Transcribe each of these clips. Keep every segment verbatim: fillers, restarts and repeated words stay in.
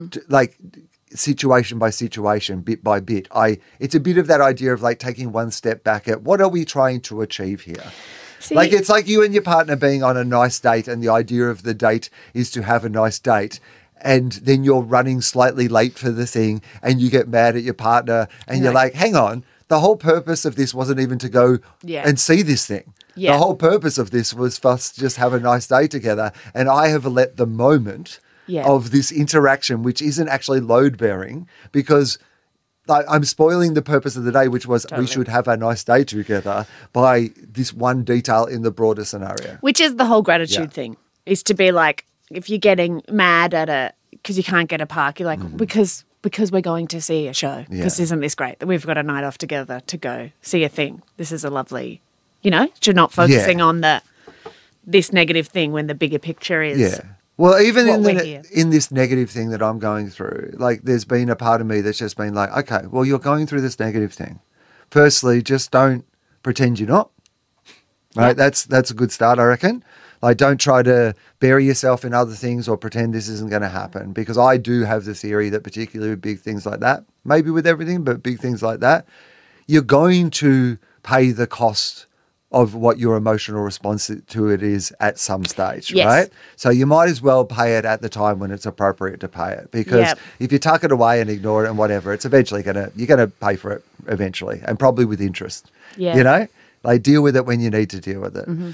t- like situation by situation, bit by bit. I it's a bit of that idea of like taking one step back at what are we trying to achieve here? See, like it's like you and your partner being on a nice date, and the idea of the date is to have a nice date. And then you're running slightly late for the thing, and you get mad at your partner, and yeah. you're like, hang on, the whole purpose of this wasn't even to go yeah. and see this thing. Yeah. The whole purpose of this was for us to just have a nice day together. And I have let the moment yeah. of this interaction, which isn't actually load bearing, because I, I'm spoiling the purpose of the day, which was totally. we should have a nice day together, by this one detail in the broader scenario. Which is the whole gratitude yeah. thing, is to be like, if you're getting mad at a, because you can't get a park, you're like, mm. because because we're going to see a show. Because yeah. isn't this great that we've got a night off together to go see a thing? This is a lovely, you know, you're not focusing yeah. on the this negative thing when the bigger picture is. Yeah. Well, even in the, in this negative thing that I'm going through, like there's been a part of me that's just been like, okay, well, you're going through this negative thing. Firstly, just don't pretend you're not. Right? Yeah. That's that's a good start, I reckon. Like, don't try to bury yourself in other things or pretend this isn't going to happen, because I do have the theory that particularly with big things like that, maybe with everything, but big things like that, you're going to pay the cost of what your emotional response to it is at some stage, yes. right? So you might as well pay it at the time when it's appropriate to pay it, because yep. if you tuck it away and ignore it and whatever, it's eventually going to, you're going to pay for it eventually, and probably with interest, yeah. you know? Like, deal with it when you need to deal with it. Mm-hmm.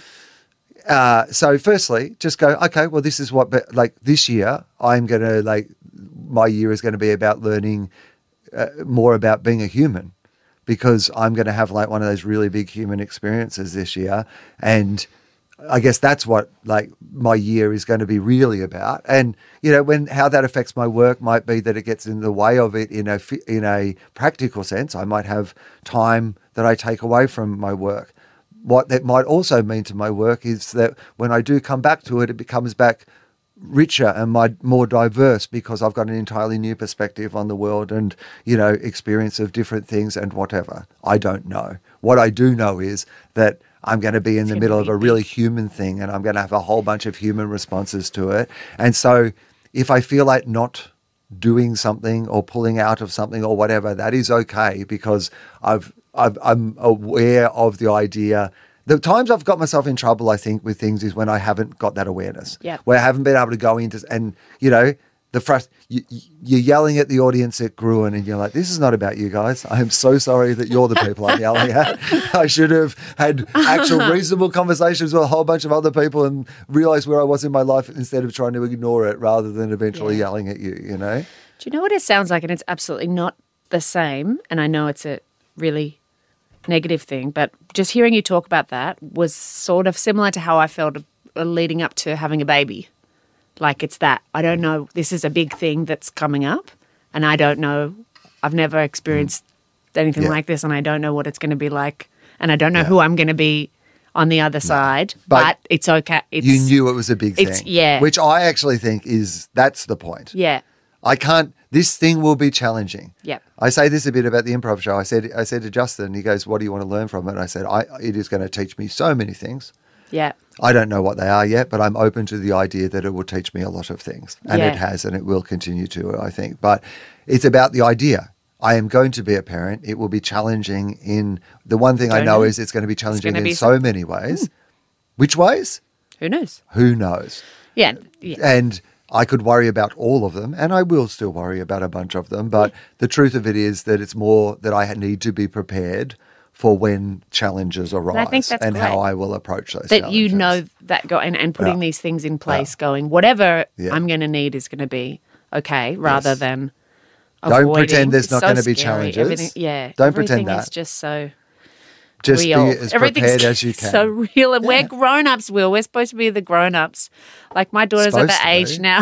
Uh, so firstly, just go, okay, well, this is what, but like this year, I'm going to like, my year is going to be about learning uh, more about being a human, because I'm going to have like one of those really big human experiences this year. And I guess that's what like my year is going to be really about. And, you know, when, how that affects my work might be that it gets in the way of it in a, in a practical sense. I might have time that I take away from my work. What that might also mean to my work is that when I do come back to it, it becomes back richer and my, more diverse, because I've got an entirely new perspective on the world and, you know, experience of different things and whatever. I don't know. What I do know is that I'm going to be in it's the middle of a really human thing, and I'm going to have a whole bunch of human responses to it. And so if I feel like not doing something or pulling out of something or whatever, that is okay, because I've I've, I'm aware of the idea. The times I've got myself in trouble, I think, with things is when I haven't got that awareness. Yeah. Where I haven't been able to go into, and, you know, the frust- you, you're yelling at the audience at Gruen, and you're like, this is not about you guys. I am so sorry that you're the people I'm yelling at. I should have had actual reasonable conversations with a whole bunch of other people and realized where I was in my life instead of trying to ignore it rather than eventually yeah. yelling at you, you know? Do you know what it sounds like? And it's absolutely not the same. And I know it's a really negative thing, but just hearing you talk about that was sort of similar to how I felt leading up to having a baby. Like, it's that, I don't know, this is a big thing that's coming up, and I don't know, I've never experienced mm. anything yeah. like this, and I don't know what it's going to be like, and I don't know yeah. who I'm going to be on the other no. side, but, but it's okay. It's, you knew it was a big thing. Yeah. Which I actually think is, that's the point. Yeah. I can't, this thing will be challenging. Yep. I say this a bit about the improv show. I said I said to Justin, he goes, what do you want to learn from it? And I said, I, it is going to teach me so many things. Yeah. I don't know what they are yet, but I'm open to the idea that it will teach me a lot of things. And yeah. it has, and it will continue to, I think. But it's about the idea. I am going to be a parent. It will be challenging in, the one thing don't I know, know is it's going to be challenging in so some... many ways. Hmm. Which ways? Who knows? Who knows? Yeah. yeah. And I could worry about all of them, and I will still worry about a bunch of them. But the truth of it is that it's more that I need to be prepared for when challenges arise, and, I think that's and how I will approach those that challenges. You know that go and, and putting yeah. these things in place, yeah. going, whatever yeah. I'm going to need is going to be okay, rather yes. than avoiding. Don't pretend there's not so going to be scary. challenges. Everything, yeah. Don't everything pretend that. Is just so Just real. be as prepared as you can. So real. And yeah. we're grown-ups, Will. We're supposed to be the grown-ups. Like, my daughter's supposed at the age be. now.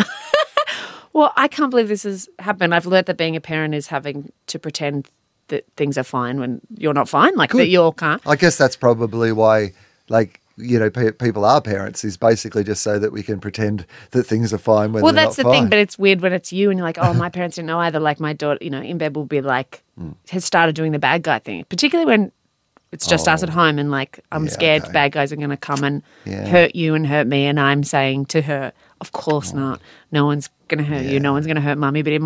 Well, I can't believe this has happened. I've learnt that being a parent is having to pretend that things are fine when you're not fine, like Good. that you're can't. I guess that's probably why, like, you know, pe- people are parents, is basically just so that we can pretend that things are fine when well, they're that's not the fine. thing, but it's weird when it's you and you're like, oh, my parents didn't know either. Like, my daughter, you know, in bed will be like, mm. has started doing the bad guy thing, particularly when it's just oh. us at home and like, I'm yeah, scared okay. bad guys are going to come and yeah. hurt you and hurt me. And I'm saying to her, of course oh. not. No one's going to hurt Yeah. you. No one's going to hurt mummy. But in